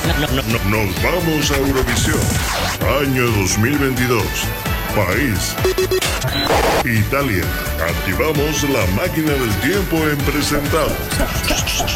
Nos vamos a Eurovisión, año 2022. País: Italia. Activamos la máquina del tiempo en presentado.